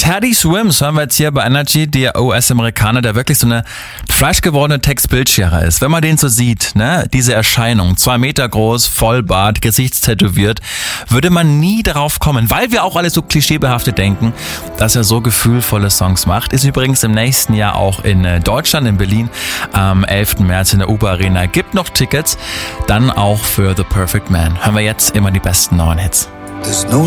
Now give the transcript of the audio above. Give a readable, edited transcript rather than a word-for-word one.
Teddy Swims hören wir jetzt hier bei Energy, der US-Amerikaner, der wirklich so eine fleischgewordene Tex-Bildschere ist. Wenn man den so sieht, ne, diese Erscheinung, 2 Meter groß, Vollbart, gesichtstätowiert, würde man nie darauf kommen, weil wir auch alle so klischeebehaftet denken, dass er so gefühlvolle Songs macht. Ist übrigens im nächsten Jahr auch in Deutschland, in Berlin, am 11. März in der UBA Arena. Gibt noch Tickets, dann auch für The Perfect Man. Hören wir jetzt immer die besten neuen Hits.